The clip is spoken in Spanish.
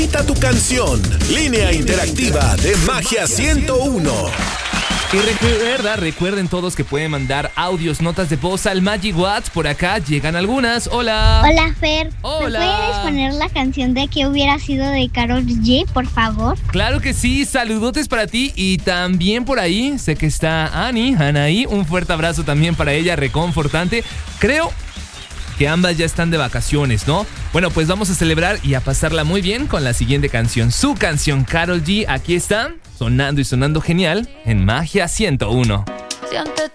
Solicita tu canción. Línea interactiva de Magia 101. Y recuerden todos que pueden mandar audios, notas de voz al Magic Watts. Por acá llegan algunas. Hola. Hola, Fer. Hola. ¿Me puedes poner la canción de ¿Qué hubiera sido de Karol G, por favor? Claro que sí, saludotes para ti. Y también por ahí, sé que está Anaí. Un fuerte abrazo también para ella, reconfortante. Creo que ambas ya están de vacaciones, ¿no? Bueno, pues vamos a celebrar y a pasarla muy bien con la siguiente canción. Su canción, Karol G, aquí está, sonando y sonando genial en Magia 101.